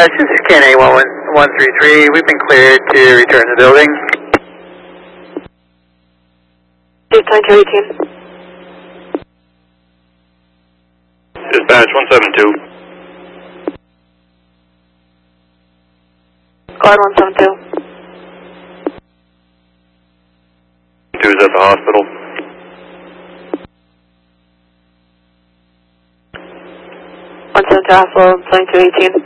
This is KNA 133. We've been cleared to return to the building. 2218. Dispatch 172. Guard 172. 2 is at the hospital. Hospital 2218.